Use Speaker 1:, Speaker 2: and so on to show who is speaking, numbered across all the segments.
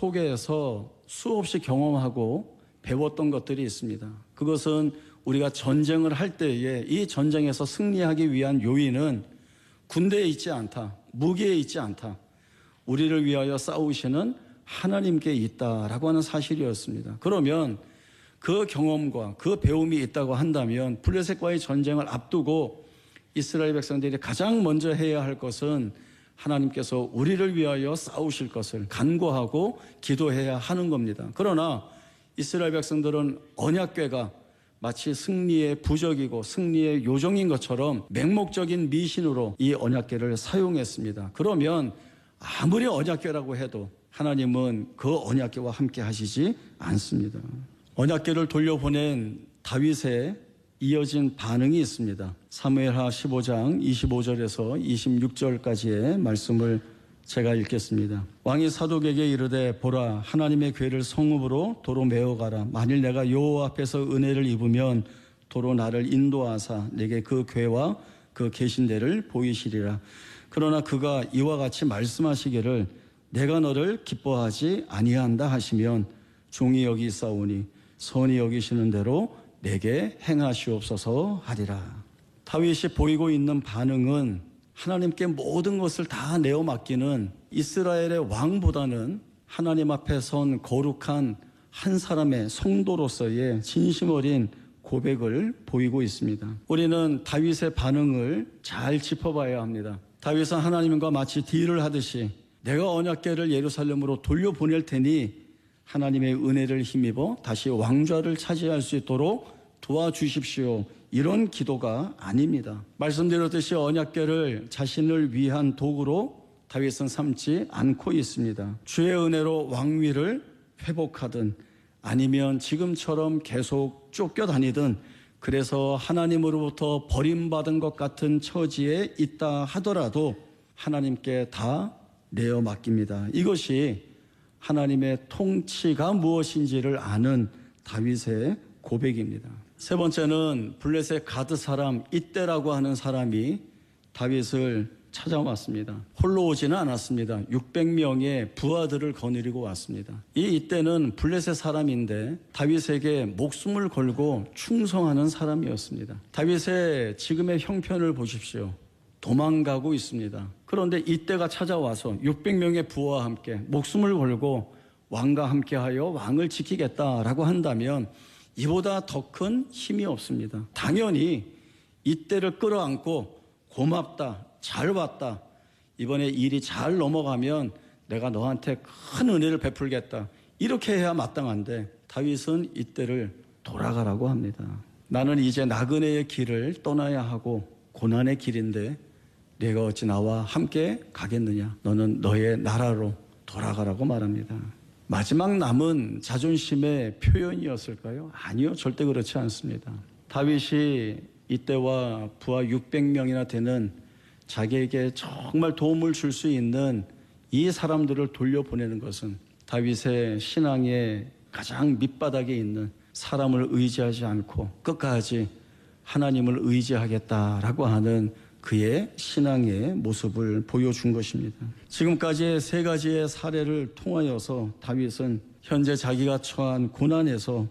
Speaker 1: 속에서 수없이 경험하고 배웠던 것들이 있습니다. 그것은 우리가 전쟁을 할 때에 이 전쟁에서 승리하기 위한 요인은 군대에 있지 않다, 무기에 있지 않다, 우리를 위하여 싸우시는 하나님께 있다라고 하는 사실이었습니다. 그러면 그 경험과 그 배움이 있다고 한다면 블레셋과의 전쟁을 앞두고 이스라엘 백성들이 가장 먼저 해야 할 것은 하나님께서 우리를 위하여 싸우실 것을 간구하고 기도해야 하는 겁니다. 그러나 이스라엘 백성들은 언약궤가 마치 승리의 부적이고 승리의 요정인 것처럼 맹목적인 미신으로 이 언약궤를 사용했습니다. 그러면 아무리 언약궤라고 해도 하나님은 그 언약궤와 함께 하시지 않습니다. 언약궤를 돌려보낸 다윗의 이어진 반응이 있습니다. 사무엘하 15장 25절에서 26절까지의 말씀을 제가 읽겠습니다. 왕이 사독에게 이르되 보라 하나님의 궤를 성읍으로 도로 메어가라. 만일 내가 여호와 앞에서 은혜를 입으면 도로 나를 인도하사 내게 그 궤와 그 계신 데를 보이시리라. 그러나 그가 이와 같이 말씀하시기를 내가 너를 기뻐하지 아니한다 하시면 종이 여기 있사오니 선히 여기시는 대로 내게 행하시옵소서 하리라. 다윗이 보이고 있는 반응은 하나님께 모든 것을 다 내어 맡기는 이스라엘의 왕보다는 하나님 앞에 선 거룩한 한 사람의 성도로서의 진심 어린 고백을 보이고 있습니다. 우리는 다윗의 반응을 잘 짚어봐야 합니다. 다윗은 하나님과 마치 딜을 하듯이 내가 언약궤를 예루살렘으로 돌려보낼 테니 하나님의 은혜를 힘입어 다시 왕좌를 차지할 수 있도록 도와주십시오. 이런 기도가 아닙니다. 말씀드렸듯이 언약궤를 자신을 위한 도구로 다윗은 삼지 않고 있습니다. 주의 은혜로 왕위를 회복하든 아니면 지금처럼 계속 쫓겨다니든 그래서 하나님으로부터 버림받은 것 같은 처지에 있다 하더라도 하나님께 다 내어 맡깁니다. 이것이 하나님의 통치가 무엇인지를 아는 다윗의 고백입니다. 세 번째는 블레셋 가드 사람 이때라고 하는 사람이 다윗을 찾아왔습니다. 홀로 오지는 않았습니다. 600명의 부하들을 거느리고 왔습니다. 이때는 블레셋 사람인데 다윗에게 목숨을 걸고 충성하는 사람이었습니다. 다윗의 지금의 형편을 보십시오. 도망가고 있습니다. 그런데 이때가 찾아와서 600명의 부하와 함께 목숨을 걸고 왕과 함께하여 왕을 지키겠다라고 한다면 이보다 더 큰 힘이 없습니다. 당연히 이때를 끌어안고 고맙다, 잘 왔다, 이번에 일이 잘 넘어가면 내가 너한테 큰 은혜를 베풀겠다, 이렇게 해야 마땅한데 다윗은 이때를 돌아가라고 합니다. 나는 이제 나그네의 길을 떠나야 하고 고난의 길인데 내가 어찌 나와 함께 가겠느냐, 너는 너의 나라로 돌아가라고 말합니다. 마지막 남은 자존심의 표현이었을까요? 아니요, 절대 그렇지 않습니다. 다윗이 이때와 부하 600명이나 되는 자기에게 정말 도움을 줄 수 있는 이 사람들을 돌려보내는 것은 다윗의 신앙의 가장 밑바닥에 있는 사람을 의지하지 않고 끝까지 하나님을 의지하겠다라고 하는 그의 신앙의 모습을 보여준 것입니다. 지금까지의 세 가지의 사례를 통하여서 다윗은 현재 자기가 처한 고난에서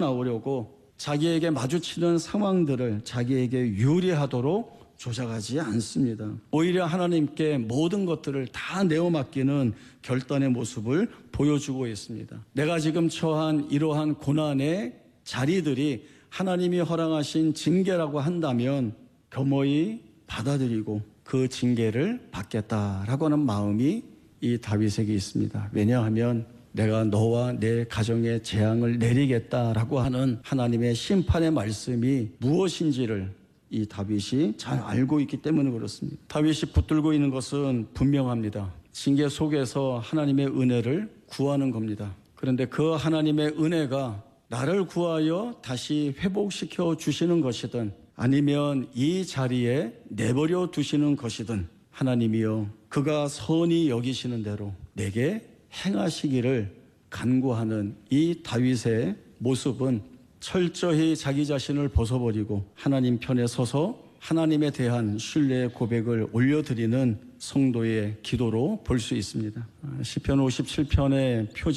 Speaker 1: 빠져나오려고 자기에게 마주치는 상황들을 자기에게 유리하도록 조작하지 않습니다. 오히려 하나님께 모든 것들을 다 내어 맡기는 결단의 모습을 보여주고 있습니다. 내가 지금 처한 이러한 고난의 자리들이 하나님이 허락하신 징계라고 한다면 겸허히 받아들이고 그 징계를 받겠다라고 하는 마음이 이 다윗에게 있습니다. 왜냐하면 내가 너와 내 가정에 재앙을 내리겠다라고 하는 하나님의 심판의 말씀이 무엇인지를 이 다윗이 잘 알고 있기 때문에 그렇습니다. 다윗이 붙들고 있는 것은 분명합니다. 징계 속에서 하나님의 은혜를 구하는 겁니다. 그런데 그 하나님의 은혜가 나를 구하여 다시 회복시켜 주시는 것이든 아니면 이 자리에 내버려 두시는 것이든 하나님이여 그가 선히 여기시는 대로 내게 행하시기를 간구하는 이 다윗의 모습은 철저히 자기 자신을 벗어버리고 하나님 편에 서서 하나님에 대한 신뢰의 고백을 올려드리는 성도의 기도로 볼 수 있습니다. 시편 57편의 표지